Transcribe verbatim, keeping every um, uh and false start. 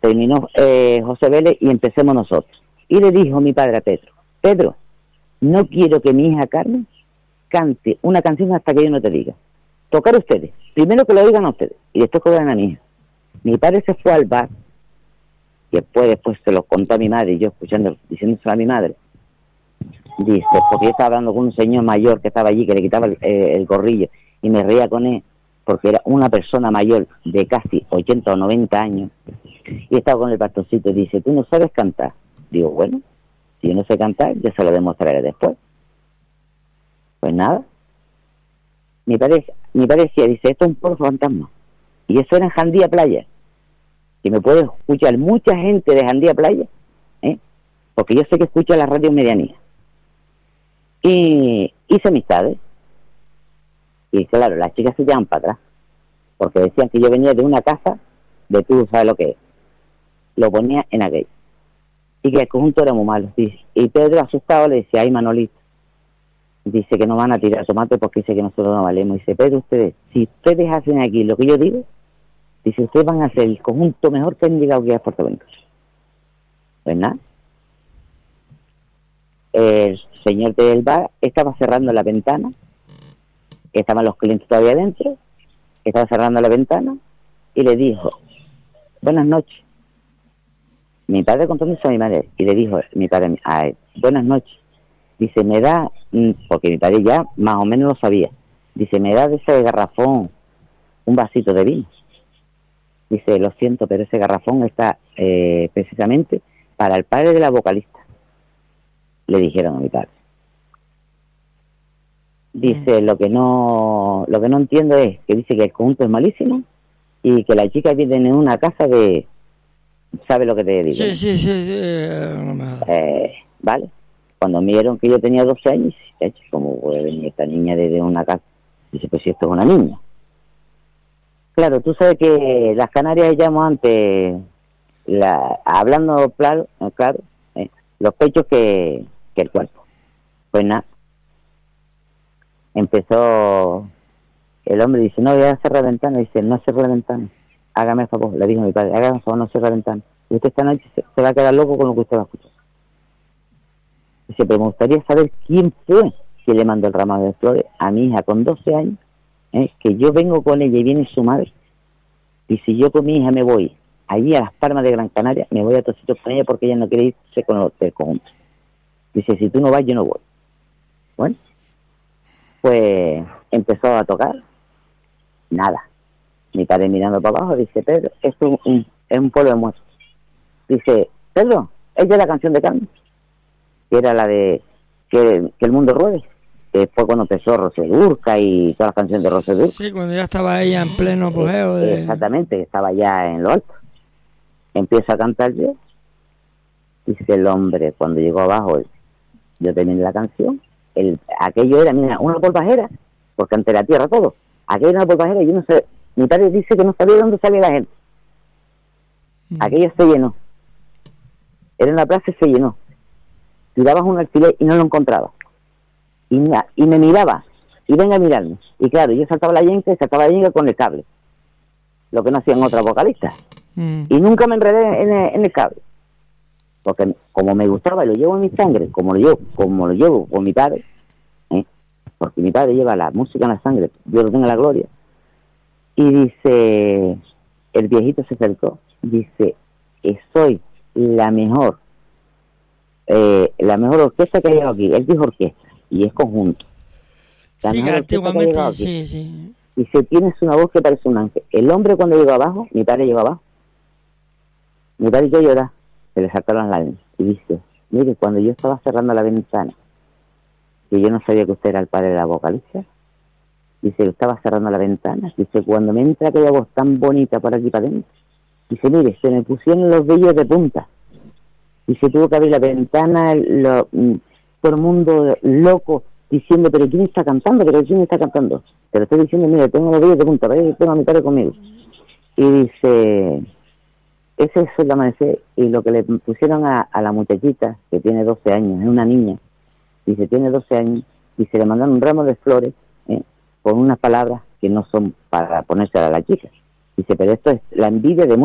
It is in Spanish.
terminó eh, José Vélez y empecemos nosotros. Y le dijo mi padre a Pedro, Pedro, no quiero que mi hija Carmen cante una canción hasta que yo no te diga. Tocar ustedes, primero que lo oigan a ustedes y después que oigan a mi hija. Mi padre se fue al bar y después, después se lo contó a mi madre y yo escuchando, diciéndoselo a mi madre. Dice, porque yo estaba hablando con un señor mayor que estaba allí, que le quitaba el, eh, el gorrillo y me reía con él, porque era una persona mayor de casi ochenta o noventa años y estaba con el pastorcito y dice, ¿tú no sabes cantar? Digo, bueno, si yo no sé cantar, yo se lo demostraré después. Pues nada, mi padre, mi padre decía, dice, esto es un pueblo fantasma. Y eso era en Jandía Playa, que me puede escuchar mucha gente de Jandía Playa, ¿eh? Porque yo sé que escucha la radio Medianía. Y hice amistades. Y claro, las chicas se llaman para atrás, porque decían que yo venía de una casa de tú sabes lo que es. Lo ponía en aquello. Y que el conjunto era muy malo. Y, y Pedro, asustado, le decía, ay, Manolito, dice que no van a tirar tomate porque dice que nosotros no valemos. Dice, Pedro, ustedes, si ustedes hacen aquí lo que yo digo, dice, ustedes van a hacer el conjunto mejor que han llegado aquí a Puerto Ventura. Pues nada. El señor del bar estaba cerrando la ventana, estaban los clientes todavía adentro, estaba cerrando la ventana y le dijo, buenas noches. Mi padre contó eso a mi madre y le dijo, mi padre, a él, buenas noches. Dice, me da, porque mi padre ya más o menos lo sabía, dice, me da de ese garrafón un vasito de vino. Dice, lo siento, pero ese garrafón está eh, precisamente para el padre de la vocalista. Le dijeron a mi padre. Dice, lo que no lo que no entiendo es que dice que el conjunto es malísimo y que la chica vive en una casa de... ¿Sabe lo que te digo? Sí, sí, sí, sí. No me... eh, vale. Cuando me dieron que yo tenía doce años, dice, ¿cómo puede venir esta niña desde una casa? Dice, pues si esto es una niña. Claro, tú sabes que las Canarias llamo antes, la, hablando claro, claro eh, los pechos que, que el cuerpo. Pues nada. Empezó el hombre, dice, no, voy a cerrar la ventana. Dice, no cerrar la ventana. Hágame el favor, le dijo a mi padre, hágame el favor, no cerrar la ventana. Y usted esta noche se, se va a quedar loco con lo que usted va a escuchar. Dice, pero me gustaría saber quién fue que le mandó el ramo de flores a mi hija con doce años, ¿eh? Que yo vengo con ella y viene su madre. Y si yo con mi hija me voy allí a Las Palmas de Gran Canaria, me voy a otro sitio con ella porque ella no quiere irse con los del conjunto. Dice, si tú no vas, yo no voy. Bueno, pues empezó a tocar. Nada. Mi padre mirando para abajo, dice, Pedro, esto es un, es un pueblo de muertos. Dice, Pedro, ella es la canción de Carmen, que era la de que, que el mundo ruede. Después cuando empezó Rosé Durca y todas las canciones de Rosé Durca. Sí, cuando ya estaba ella en pleno apogeo de... Exactamente, estaba ya en lo alto. Empiezo a cantar yo. Dice el hombre, cuando llegó abajo, yo terminé la canción. El, aquello era, mira, una polvajera, porque ante la tierra todo. Aquello era una polvajera y yo no sé. Mi padre dice que no sabía de dónde salía la gente. Mm. Aquello se llenó. Era en la plaza y se llenó. Tirabas un alfiler y no lo encontraba. Y, y me miraba, y venga a mirarme. Y claro, yo saltaba la yenca y saltaba la yenca con el cable. Lo que no hacían otras vocalistas. Mm. Y nunca me enredé en el, en el cable. Porque como me gustaba y lo llevo en mi sangre, como lo llevo, como lo llevo con mi padre, ¿eh? Porque mi padre lleva la música en la sangre, Dios lo tenga la gloria. Y dice, el viejito se acercó, dice, soy la mejor, eh, la mejor orquesta que ha llegado aquí. Él dijo orquesta, y es conjunto. La sí, antiguamente, sí, sí. Dice, tienes una voz que parece un ángel. El hombre cuando llegó abajo, mi padre llegó abajo. Mi padre yo lloraba, se le sacaron las lágrimas. Y dice, mire, cuando yo estaba cerrando la ventana, que yo no sabía que usted era el padre de la vocalista, dice, estaba cerrando la ventana, dice, cuando me entra aquella voz tan bonita por aquí para adentro, dice, mire, se me pusieron los vellos de punta. Dice, tuvo que abrir la ventana, lo, todo el mundo loco, diciendo, pero ¿quién está cantando? ¿Pero quién está cantando? Pero estoy diciendo, mire, tengo los vellos de punta, ¿ves? Tengo a mi padre conmigo. Y dice, ese es el amanecer. Y lo que le pusieron a, a la muchachita, que tiene doce años, es una niña, dice, tiene doce años, y se le mandaron un ramo de flores, ¿eh? Con unas palabras que no son para ponerse a la chica. Dice, pero esto es la envidia de